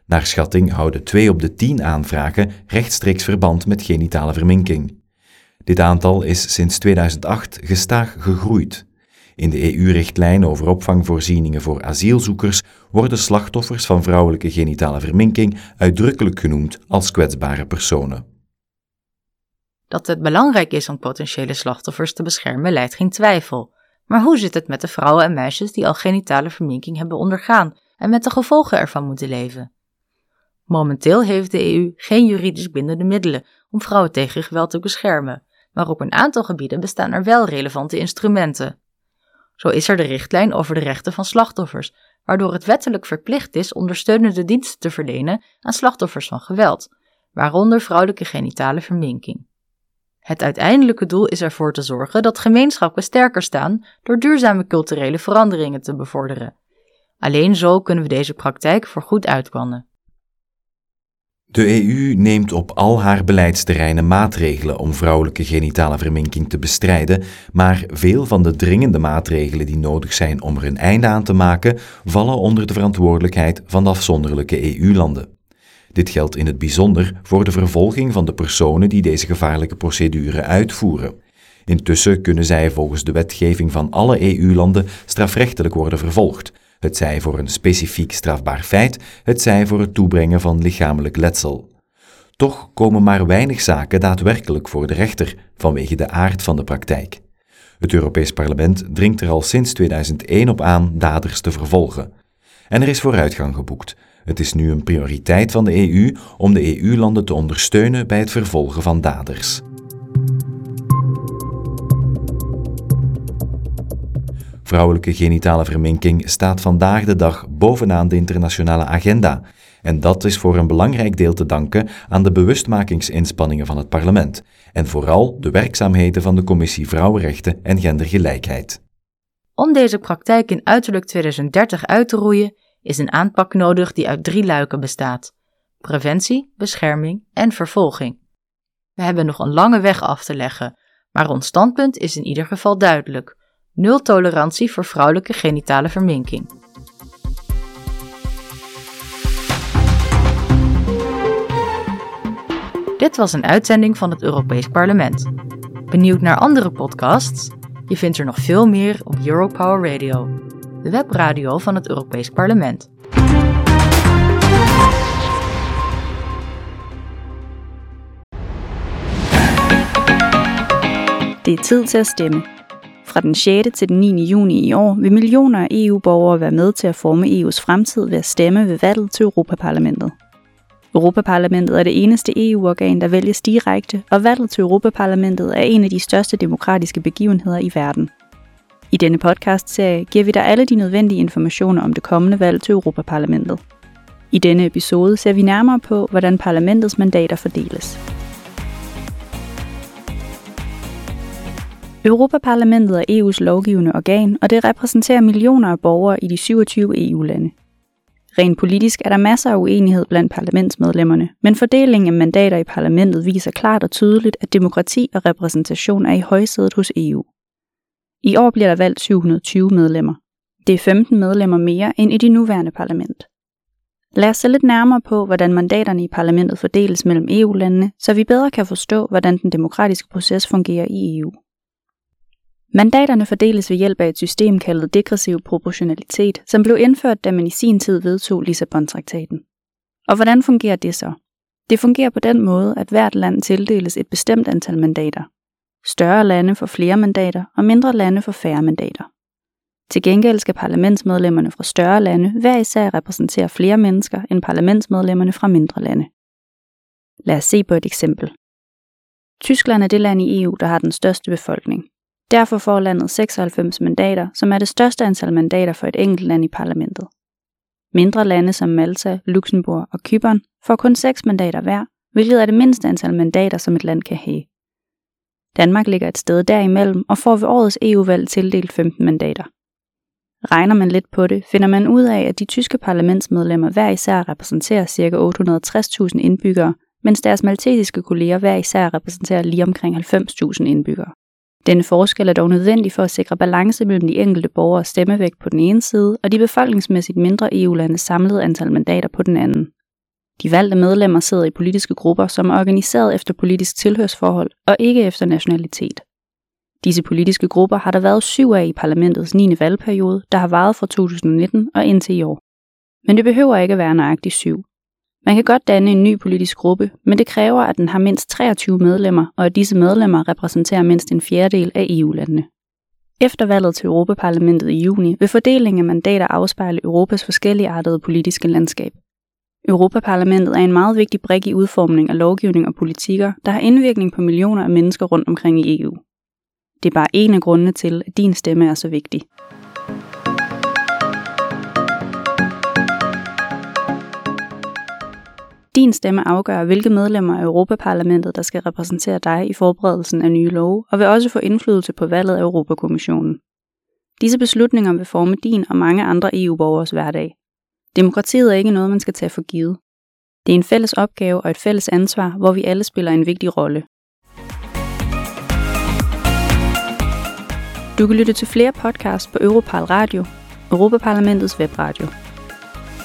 Naar schatting houden 2 op de 10 aanvragen rechtstreeks verband met genitale verminking. Dit aantal is sinds 2008 gestaag gegroeid. In de EU-richtlijn over opvangvoorzieningen voor asielzoekers worden slachtoffers van vrouwelijke genitale verminking uitdrukkelijk genoemd als kwetsbare personen. Dat het belangrijk is om potentiële slachtoffers te beschermen lijdt geen twijfel. Maar hoe zit het met de vrouwen en meisjes die al genitale verminking hebben ondergaan en met de gevolgen ervan moeten leven? Momenteel heeft de EU geen juridisch bindende middelen om vrouwen tegen geweld te beschermen, maar op een aantal gebieden bestaan er wel relevante instrumenten. Zo is er de richtlijn over de rechten van slachtoffers, waardoor het wettelijk verplicht is ondersteunende diensten te verlenen aan slachtoffers van geweld, waaronder vrouwelijke genitale verminking. Het uiteindelijke doel is ervoor te zorgen dat gemeenschappen sterker staan door duurzame culturele veranderingen te bevorderen. Alleen zo kunnen we deze praktijk voorgoed uitbannen. De EU neemt op al haar beleidsterreinen maatregelen om vrouwelijke genitale verminking te bestrijden, maar veel van de dringende maatregelen die nodig zijn om er een einde aan te maken, vallen onder de verantwoordelijkheid van de afzonderlijke EU-landen. Dit geldt in het bijzonder voor de vervolging van de personen die deze gevaarlijke procedure uitvoeren. Intussen kunnen zij volgens de wetgeving van alle EU-landen strafrechtelijk worden vervolgd, hetzij voor een specifiek strafbaar feit, hetzij voor het toebrengen van lichamelijk letsel. Toch komen maar weinig zaken daadwerkelijk voor de rechter, vanwege de aard van de praktijk. Het Europees Parlement dringt er al sinds 2001 op aan daders te vervolgen. En er is vooruitgang geboekt. Het is nu een prioriteit van de EU om de EU-landen te ondersteunen bij het vervolgen van daders. Vrouwelijke genitale verminking staat vandaag de dag bovenaan de internationale agenda. En dat is voor een belangrijk deel te danken aan de bewustmakingsinspanningen van het parlement en vooral de werkzaamheden van de Commissie Vrouwenrechten en Gendergelijkheid. Om deze praktijk in uiterlijk 2030 uit te roeien, is een aanpak nodig die uit 3 luiken bestaat: preventie, bescherming en vervolging. We hebben nog een lange weg af te leggen, maar ons standpunt is in ieder geval duidelijk: 0 tolerantie voor vrouwelijke genitale verminking. Dit was een uitzending van het Europees Parlement. Benieuwd naar andere podcasts? Je vindt er nog veel meer op Europower Radio, de webradio van het Europees Parlement. Det er tid til at stemme. Fra den 6. til den 9. juni i år vil millioner af EU-borgere være med til at forme EU's fremtid ved at stemme ved valget til Europaparlamentet. Europaparlamentet er det eneste EU-organ, der vælges direkte, og valget til Europaparlamentet er en af de største demokratiske begivenheder i verden. I denne podcast-serie giver vi dig alle de nødvendige informationer om det kommende valg til Europaparlamentet. I denne episode ser vi nærmere på, hvordan parlamentets mandater fordeles. Europaparlamentet er EU's lovgivende organ, og det repræsenterer millioner af borgere i de 27 EU-lande. Rent politisk er der masser af uenighed blandt parlamentsmedlemmerne, men fordelingen af mandater i parlamentet viser klart og tydeligt, at demokrati og repræsentation er i højsædet hos EU. I år bliver der valgt 720 medlemmer. Det er 15 medlemmer mere end i de nuværende parlament. Lad os se lidt nærmere på, hvordan mandaterne i parlamentet fordeles mellem EU-landene, så vi bedre kan forstå, hvordan den demokratiske proces fungerer i EU. Mandaterne fordeles ved hjælp af et system kaldet degressiv proportionalitet, som blev indført, da man i sin tid vedtog Lissabon-traktaten. Og hvordan fungerer det så? Det fungerer på den måde, at hvert land tildeles et bestemt antal mandater. Større lande får flere mandater, og mindre lande får færre mandater. Til gengæld skal parlamentsmedlemmerne fra større lande hver især repræsentere flere mennesker end parlamentsmedlemmerne fra mindre lande. Lad os se på et eksempel. Tyskland er det land i EU, der har den største befolkning. Derfor får landet 96 mandater, som er det største antal mandater for et enkelt land i parlamentet. Mindre lande som Malta, Luxembourg og Cypern får kun 6 mandater hver, hvilket er det mindste antal mandater, som et land kan have. Danmark ligger et sted derimellem og får ved årets EU-valg tildelt 15 mandater. Regner man lidt på det, finder man ud af, at de tyske parlamentsmedlemmer hver især repræsenterer ca. 860.000 indbyggere, mens deres maltesiske kolleger hver især repræsenterer lige omkring 90.000 indbyggere. Denne forskel er dog nødvendig for at sikre balance mellem de enkelte borgeres stemmevægt på den ene side og de befolkningsmæssigt mindre EU-landes samlede antal mandater på den anden. De valgte medlemmer sidder i politiske grupper, som er organiseret efter politisk tilhørsforhold og ikke efter nationalitet. Disse politiske grupper har der været 7 af i parlamentets 9. valgperiode, der har varet fra 2019 og indtil i år. Men det behøver ikke at være nøjagtigt 7. Man kan godt danne en ny politisk gruppe, men det kræver, at den har mindst 23 medlemmer, og at disse medlemmer repræsenterer mindst en fjerdedel af EU-landene. Efter valget til Europaparlamentet i juni vil fordelingen af mandater afspejle Europas forskelligartede politiske landskab. Europaparlamentet er en meget vigtig brik i udformning af lovgivning og politikker, der har indvirkning på millioner af mennesker rundt omkring i EU. Det er bare en af grundene til, at din stemme er så vigtig. Din stemme afgør, hvilke medlemmer af Europaparlamentet, der skal repræsentere dig i forberedelsen af nye love, og vil også få indflydelse på valget af Europakommissionen. Disse beslutninger vil forme din og mange andre EU-borgers hverdag. Demokratiet er ikke noget, man skal tage for givet. Det er en fælles opgave og et fælles ansvar, hvor vi alle spiller en vigtig rolle. Du kan lytte til flere podcasts på Europal Radio, Europaparlamentets webradio.